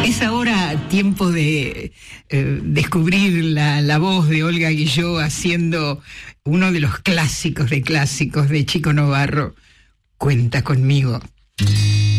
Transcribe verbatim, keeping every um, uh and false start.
Es ahora tiempo de eh, descubrir la, la voz de Olga Guilló haciendo uno de los clásicos de clásicos de Chico Novarro, Cuenta conmigo.